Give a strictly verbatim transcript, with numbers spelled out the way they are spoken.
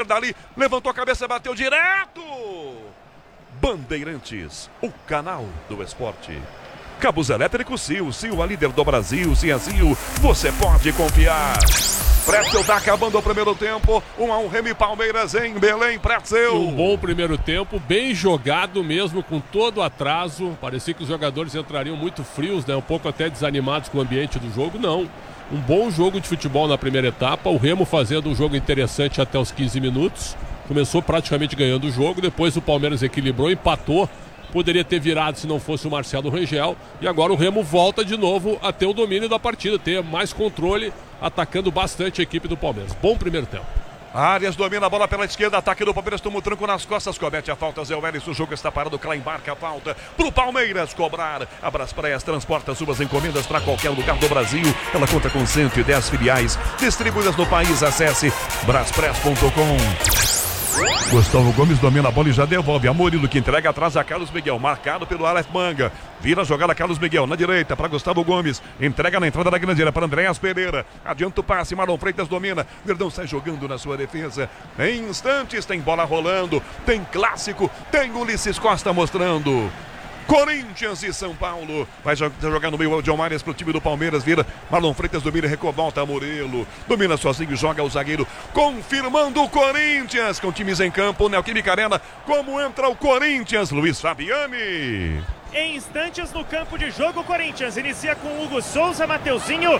esquerda ali, levantou a cabeça, bateu direto. Bandeirantes, o canal do esporte. Cabos elétricos Sil, Sil, a líder do Brasil, Sim a Sil, você pode confiar. Pretzel tá acabando o primeiro tempo, um a um Remo e Palmeiras em Belém, Pretzel. Um bom primeiro tempo, bem jogado mesmo, com todo o atraso. Parecia que os jogadores entrariam muito frios, né? Um pouco até desanimados com o ambiente do jogo, não. Um bom jogo de futebol na primeira etapa, o Remo fazendo um jogo interessante até os quinze minutos. Começou praticamente ganhando o jogo, depois o Palmeiras equilibrou, empatou. Poderia ter virado se não fosse o Marcelo Rangel. E agora o Remo volta de novo a ter o domínio da partida, ter mais controle, atacando bastante a equipe do Palmeiras. Bom primeiro tempo. Arias domina a bola pela esquerda, ataque do Palmeiras, toma o tranco nas costas, comete a falta, Zé Welles, o jogo está parado, Klein marca a falta pro Palmeiras cobrar. A Braspress transporta suas encomendas para qualquer lugar do Brasil. Ela conta com cento e dez filiais distribuídas no país. Acesse braspress ponto com. Gustavo Gomes domina a bola e já devolve a Murilo, que entrega atrás a Carlos Miguel, marcado pelo Aleph Manga. Vira a jogada Carlos Miguel na direita para Gustavo Gomes, entrega na entrada da grande área para Andréas Pereira. Adianta o passe, Marlon Freitas domina. Verdão sai jogando na sua defesa. Em instantes tem bola rolando, tem clássico, tem Ulisses Costa mostrando. Corinthians e São Paulo. Vai jogar no meio o John Arias pro time do Palmeiras. Vira Marlon Freitas, domina e recolta Murilo. Domina sozinho, joga o zagueiro. Confirmando o Corinthians. Com times em campo, Neoquímica Arena. Como entra o Corinthians? Luiz Fabiani. Em instantes no campo de jogo, o Corinthians inicia com Hugo Souza, Mateuzinho,